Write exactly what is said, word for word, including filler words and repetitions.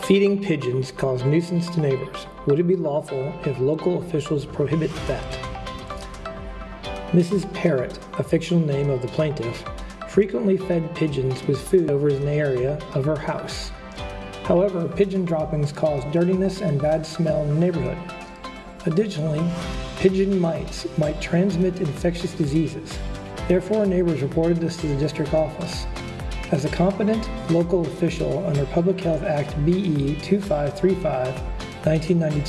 Feeding pigeons cause nuisance to neighbors. Would it be lawful if local officials prohibit that? Missus Parrott, a fictional name of the plaintiff, frequently fed pigeons with food over an area of her house. However, pigeon droppings cause dirtiness and bad smell in the neighborhood. Additionally, pigeon mites might transmit infectious diseases. Therefore, neighbors reported this to the district office. As a competent local official under Public Health Act B E twenty-five thirty-five, nineteen ninety-two,